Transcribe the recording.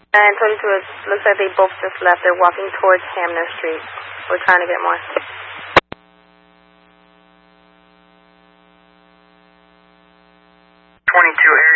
And 22, it looks like they both just left. They're walking towards Hamner Street. We're trying to get more. 22A,